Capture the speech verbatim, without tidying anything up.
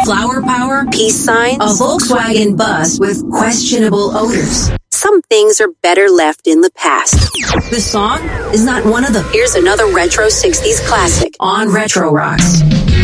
flower power, peace signs, a Volkswagen bus with questionable odors. Some things are better left in the past. This song is not one of them. Here's another retro sixties classic on Retro Rocks.